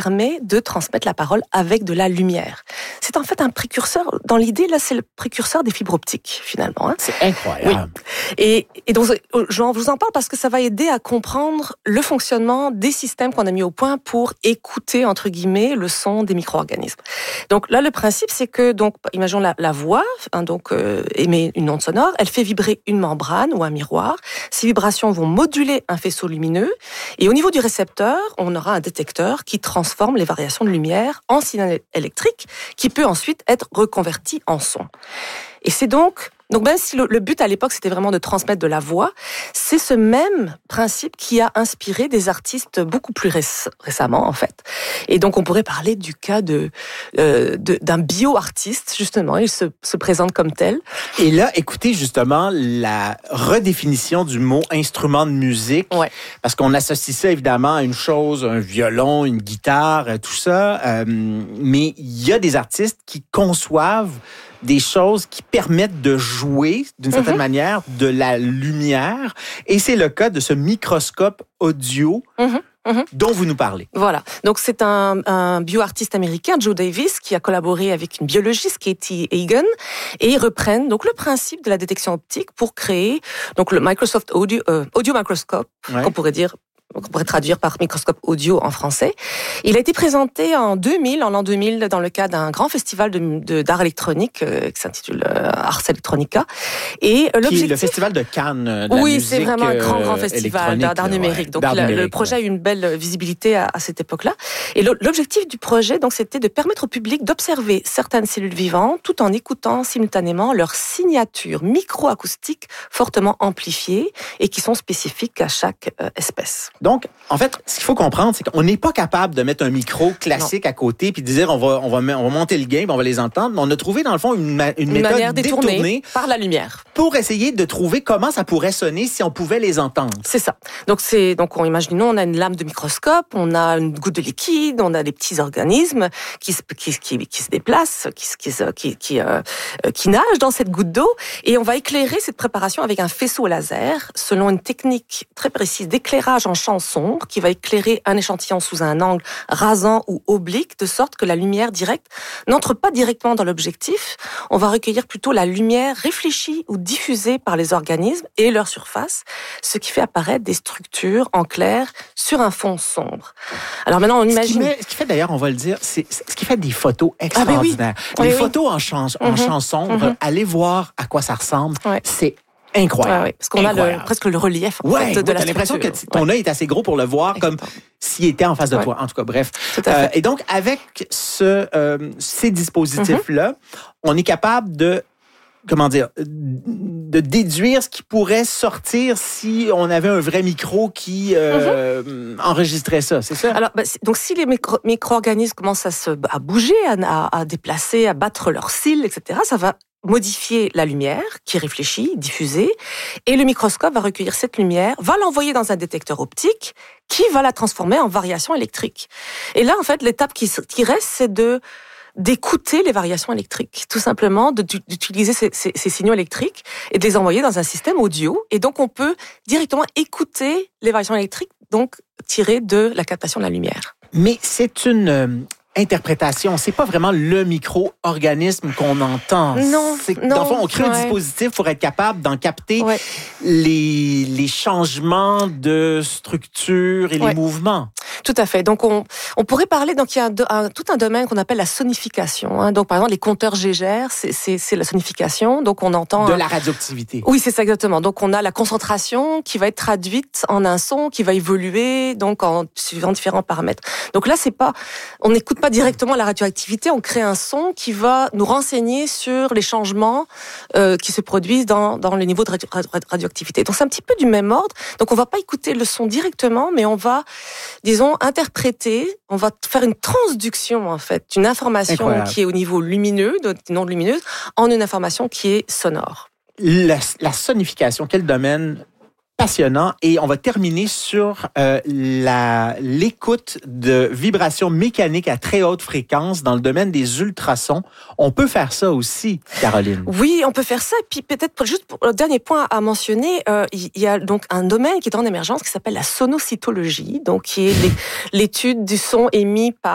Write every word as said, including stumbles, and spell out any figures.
permet de transmettre la parole avec de la lumière. C'est en fait un précurseur, dans l'idée, là, c'est le précurseur des fibres optiques, finalement. Hein. C'est incroyable. Oui. Et, et donc, je vous en parle parce que ça va aider à comprendre le fonctionnement des systèmes qu'on a mis au point pour écouter, entre guillemets, le son des micro-organismes. Donc là, le principe, c'est que, donc, imaginons la, la voix, hein, donc, euh, émet une onde sonore, elle fait vibrer une membrane ou un miroir. Ces vibrations vont moduler un faisceau lumineux. Et au niveau du récepteur, on aura un détecteur qui transforme les variations de lumière en signal électrique, qui peut ensuite être reconverti en son. Et c'est donc, donc même si le, le but à l'époque c'était vraiment de transmettre de la voix, c'est ce même principe qui a inspiré des artistes beaucoup plus réc- récemment en fait. Et donc on pourrait parler du cas de, euh, de d'un bio-artiste justement, il se, se présente comme tel. Et là, écoutez justement la redéfinition du mot instrument de musique, ouais. parce qu'on associe ça évidemment à une chose, un violon, une guitare, tout ça, euh, mais il y a des artistes qui conçoivent des choses qui permettent de jouer, d'une certaine mm-hmm. manière, de la lumière. Et c'est le cas de ce microscope audio mm-hmm. Mm-hmm. dont vous nous parlez. Voilà. Donc, c'est un, un bioartiste américain, Joe Davis, qui a collaboré avec une biologiste, Katie Hagen, et ils reprennent donc le principe de la détection optique pour créer donc le Microsoft Audio, euh, Audio Microscope, ouais. qu'on pourrait dire on pourrait traduire par microscope audio en français. Il a été présenté en deux mille, en l'an deux mille, dans le cadre d'un grand festival de, de, d'art électronique euh, qui s'intitule euh, Ars Electronica. Et euh, l'objectif... Qui est le festival de Cannes de la oui, musique c'est vraiment un grand, grand festival d'art, d'art numérique. Ouais, donc d'art la, numérique, le projet ouais. a eu une belle visibilité à, à cette époque-là. Et l'objectif du projet, donc, c'était de permettre au public d'observer certaines cellules vivantes tout en écoutant simultanément leurs signatures micro-acoustiques fortement amplifiées et qui sont spécifiques à chaque euh, espèce. Donc, en fait, ce qu'il faut comprendre, c'est qu'on n'est pas capable de mettre un micro classique non. à côté puis de dire on va, on va, on va monter le game, on va les entendre. Mais on a trouvé, dans le fond, une, ma- une, une méthode manière détournée, détournée par la lumière pour essayer de trouver comment ça pourrait sonner si on pouvait les entendre. C'est ça. Donc, c'est, donc on imagine, on a une lame de microscope, on a une goutte de liquide, on a des petits organismes qui se, qui, qui, qui se déplacent, qui, qui, qui, qui, euh, qui nagent dans cette goutte d'eau. Et on va éclairer cette préparation avec un faisceau laser selon une technique très précise d'éclairage en champ sombre qui va éclairer un échantillon sous un angle rasant ou oblique, de sorte que la lumière directe n'entre pas directement dans l'objectif. On va recueillir plutôt la lumière réfléchie ou diffusée par les organismes et leur surface, ce qui fait apparaître des structures en clair sur un fond sombre. Alors maintenant, on imagine... Ce qui, met, ce qui fait d'ailleurs, on va le dire, c'est ce qui fait des photos extraordinaires. Ah, ben oui. Les oui, photos oui. en champ, en mm-hmm. champ sombre, mm-hmm. allez voir à quoi ça ressemble, ouais. c'est incroyable. Ouais, ouais, parce qu'on incroyable. a le, presque le relief en ouais, fait, de ouais, la t'as l'impression que ton ouais. œil est assez gros pour le voir Exactement. comme s'il était en face de ouais. toi. En tout cas, bref. Tout à fait. Euh, et donc, avec ce, euh, ces dispositifs-là, mm-hmm. on est capable de, comment dire, de déduire ce qui pourrait sortir si on avait un vrai micro qui euh, mm-hmm. enregistrait ça, c'est ça? Alors, bah, donc si les micro- micro-organismes commencent à, se, à bouger, à, à déplacer, à battre leurs cils, et cetera, ça va modifier la lumière qui est réfléchie, diffusée, et le microscope va recueillir cette lumière, va l'envoyer dans un détecteur optique qui va la transformer en variation électrique. Et là, en fait, l'étape qui, qui reste, c'est de d'écouter les variations électriques, tout simplement, de, d'utiliser ces, ces, ces signaux électriques et de les envoyer dans un système audio. Et donc, on peut directement écouter les variations électriques, donc tirées de la captation de la lumière. Mais c'est une... Euh... interprétation, c'est pas vraiment le micro-organisme qu'on entend. Non, c'est, non. Dans le fond, on crée ouais. un dispositif pour être capable d'en capter ouais. les, les changements de structure et ouais. les mouvements. Tout à fait. Donc, on, on pourrait parler, donc il y a un, un, tout un domaine qu'on appelle la sonification. Hein. Donc, par exemple, les compteurs Geiger, c'est, c'est, c'est la sonification. Donc, on entend... De un... la radioactivité. Oui, c'est ça exactement. Donc, on a la concentration qui va être traduite en un son qui va évoluer, donc en suivant différents paramètres. Donc là, c'est pas... On n'écoute pas directement la radioactivité, on crée un son qui va nous renseigner sur les changements euh, qui se produisent dans, dans le niveau de radio, radio, radioactivité. Donc c'est un petit peu du même ordre. Donc on va pas écouter le son directement, mais on va, disons, interpréter, on va faire une transduction en fait d'une information Incroyable. Qui est au niveau lumineux, non lumineuse, en une information qui est sonore. La, la sonification, quel domaine passionnant. Et on va terminer sur euh, la, l'écoute de vibrations mécaniques à très haute fréquence dans le domaine des ultrasons. On peut faire ça aussi, Caroline. Oui, on peut faire ça. Et puis peut-être, juste pour le dernier point à mentionner, euh, il y a donc un domaine qui est en émergence qui s'appelle la sonocytologie, donc qui est l'étude du son émis par